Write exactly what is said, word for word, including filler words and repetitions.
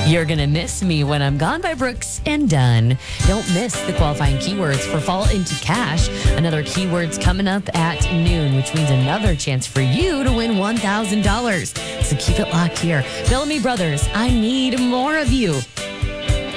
You're Gonna Miss Me When I'm Gone by Brooks and Dunn. Don't miss the qualifying keywords for Fall Into Cash. Another keywords coming up at noon, which means another chance for you to win one thousand dollars. So keep it locked here. Bellamy Brothers, I Need More of You.